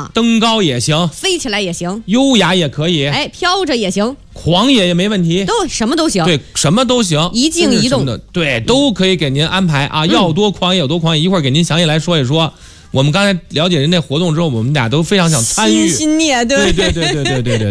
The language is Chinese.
啊， 登高也行， 飞起来也行， 优雅也可以， 哎，飘着也行， 狂野也没问题， 什么都行。 对，什么都行， 一静一动的，对，都可以给您安排啊，要多狂野有多狂野，一会儿给您详细来说一说。我们刚才了解人这活动之后，我们俩都非常想参与， 心心念， 对。